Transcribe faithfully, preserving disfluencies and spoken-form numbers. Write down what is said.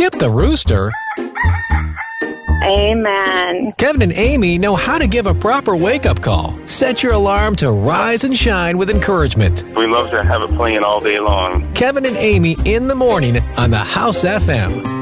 Skip the rooster? Amen. Kevin and Amy know how to give a proper wake-up call. Set your alarm to rise and shine with encouragement. We love to have it playing all day long. Kevin and Amy in the morning on the House F M.